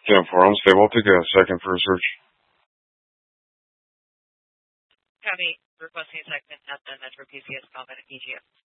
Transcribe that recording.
10-4, I'm stable. I'll take a second for research. Copy. Requesting a second at the Metro PCS comment at EGF.